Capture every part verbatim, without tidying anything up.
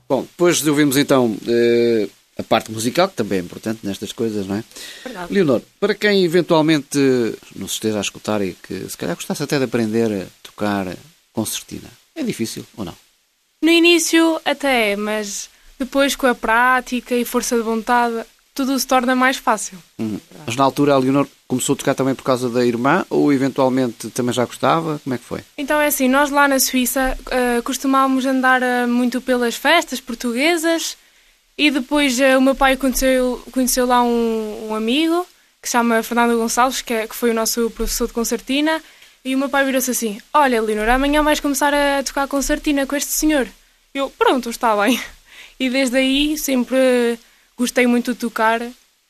Bom, depois de ouvirmos então uh, a parte musical, que também é importante nestas coisas, não é? Verdade. Leonor, para quem eventualmente nos esteja a escutar e que se calhar gostasse até de aprender a tocar concertina, é difícil ou não? No início até é, mas depois com a prática e força de vontade, tudo se torna mais fácil. Hum. Mas na altura a Leonor começou a tocar também por causa da irmã ou eventualmente também já gostava? Como é que foi? Então é assim, nós lá na Suíça uh, costumávamos andar uh, muito pelas festas portuguesas e depois uh, o meu pai conheceu, conheceu lá um, um amigo que se chama Fernando Gonçalves, que, é, que foi o nosso professor de concertina, e o meu pai virou-se assim: olha, Leonor, amanhã vais começar a tocar concertina com este senhor. Eu, pronto, está bem. E desde aí sempre uh, gostei muito de tocar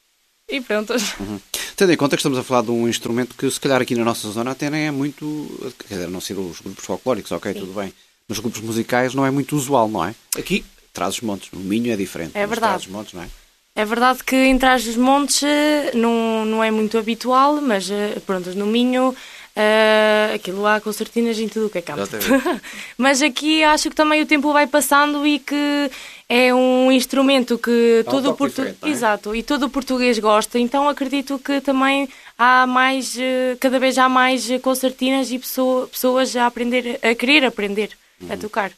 e pronto. Uhum. Tendo em conta que estamos a falar de um instrumento que se calhar aqui na nossa zona até nem é muito, quer dizer, a não ser os grupos folclóricos, ok, Sim. tudo bem, mas os grupos musicais não é muito usual, não é? Aqui, Trás-os-Montes, no Minho é diferente. É verdade. Trás-os-Montes, não é? É verdade que em Trás-os-Montes não, não é muito habitual, mas pronto, no Minho uh, aquilo há concertinas em tudo o que é campo. Mas aqui acho que também o tempo vai passando e que é um instrumento que Dá todo um o portu... é? Exato, e todo o português gosta, então acredito que também há mais, cada vez há mais concertinas e pessoa, pessoas a aprender, a querer aprender uhum. a tocar.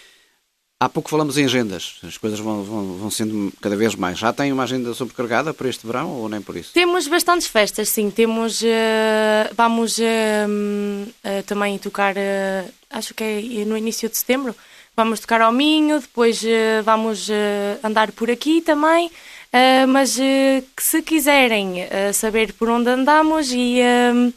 Há pouco falamos em agendas, as coisas vão, vão, vão sendo cada vez mais. Já tem uma agenda sobrecargada para este verão ou nem por isso? Temos bastantes festas, sim. Temos, uh, vamos uh, uh, também tocar, uh, acho que é no início de setembro, vamos tocar ao Minho, depois uh, vamos uh, andar por aqui também, uh, mas uh, que se quiserem uh, saber por onde andamos e, uh,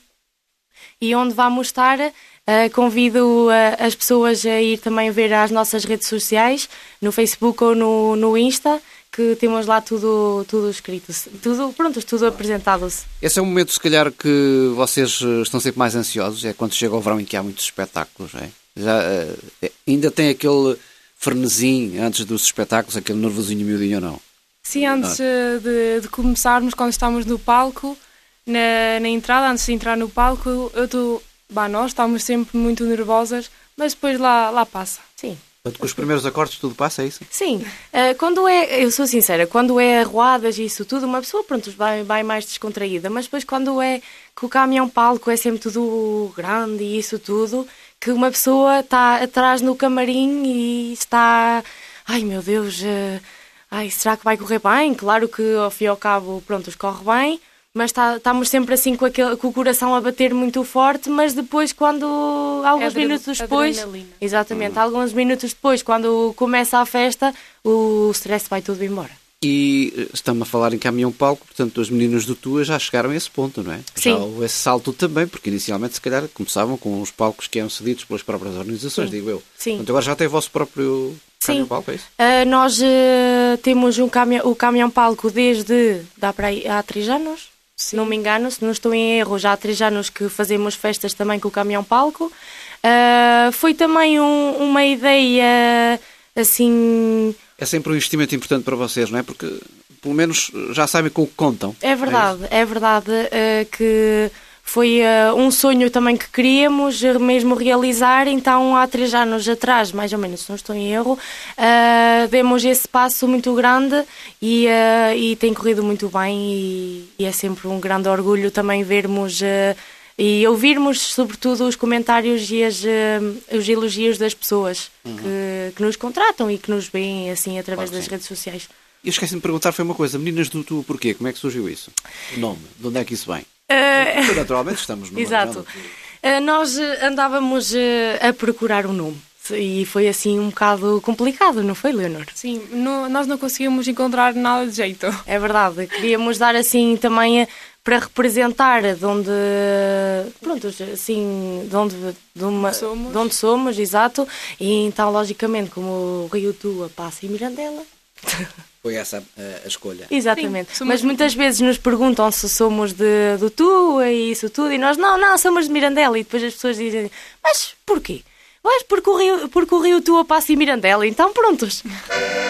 e onde vamos estar... Uh, convido uh, as pessoas a ir também ver as nossas redes sociais, no Facebook ou no, no Insta, que temos lá tudo, tudo escrito, tudo, pronto, tudo apresentado. Esse é o momento, se calhar, que vocês estão sempre mais ansiosos, é quando chega o verão em que há muitos espetáculos, é? Já, uh, ainda tem aquele frenesim antes dos espetáculos, aquele nervosinho miudinho ou não? Sim, antes ah. de, de começarmos, quando estamos no palco, na, na entrada, antes de entrar no palco, eu estou... Bah, nós estamos sempre muito nervosas, mas depois lá, lá passa. Sim. Portanto, com os primeiros acordes tudo passa, é isso? Sim. Uh, quando é, eu sou sincera, quando é arruadas e isso tudo, uma pessoa, pronto, vai, vai mais descontraída, mas depois quando é que o caminhão palco é sempre tudo grande e isso tudo, que uma pessoa está atrás no camarim e está, ai meu Deus, uh, ai, será que vai correr bem? Claro que ao fim e ao cabo, pronto, corre bem, mas tá, estamos sempre assim com, aquele, com o coração a bater muito forte, mas depois quando, alguns Adren- minutos depois, adrenalina. exatamente, uhum. alguns minutos depois, quando começa a festa, o stress vai tudo embora. E estamos a falar em caminhão palco, portanto as meninas do Tua já chegaram a esse ponto, não é? Sim. Já houve esse salto também, porque inicialmente se calhar começavam com os palcos que eram cedidos pelas próprias organizações, Sim. digo eu. Sim. Portanto, agora já tem o vosso próprio caminhão Sim. palco, é isso? Uh, nós uh, temos um caminhão, o caminhão palco desde, dá para aí, há três anos? Se não me engano, se não estou em erro, já há três anos que fazemos festas também com o caminhão palco. Uh, foi também um, uma ideia assim... É sempre um investimento importante para vocês, não é? Porque pelo menos já sabem com o que contam. É verdade, é, é verdade uh, que foi uh, um sonho também que queríamos mesmo realizar, então há três anos atrás, mais ou menos, se não estou em erro, uh, demos esse passo muito grande e, uh, e tem corrido muito bem e, e é sempre um grande orgulho também vermos uh, e ouvirmos sobretudo os comentários e as, uh, os elogios das pessoas uhum. que, que nos contratam e que nos veem assim através claro das redes sociais. E eu esqueci-me de perguntar, foi uma coisa, meninas do Tu, porquê? Como é que surgiu isso? O nome, de onde é que isso vem? Uh... Naturalmente estamos numa Exato. Uh, nós andávamos uh, a procurar um nome e foi assim um bocado complicado, não foi, Leonor? Sim, no, nós não conseguimos encontrar nada de jeito. É verdade, queríamos dar assim também para representar de onde, pronto, assim, de onde, de uma, somos. De onde somos, exato, e então logicamente como o Rio Tua passa em Mirandela... Foi essa a, a escolha. Exatamente. Sim, mas muitas vezes nos perguntam se somos de, do Tua e isso tudo, e nós, não, não, somos de Mirandela. E depois as pessoas dizem, mas porquê? Mas porque o Rio, porque o Rio Tua passa em Mirandela, então prontos.